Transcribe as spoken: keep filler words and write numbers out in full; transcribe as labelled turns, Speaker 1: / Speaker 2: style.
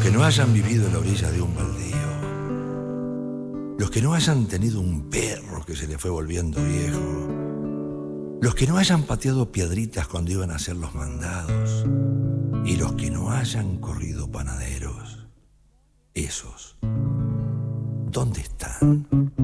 Speaker 1: que no hayan vivido en la orilla de un baldío, los que no hayan tenido un perro que se le fue volviendo viejo, los que no hayan pateado piedritas cuando iban a hacer los mandados, y los que no hayan corrido panaderos, esos, ¿dónde están?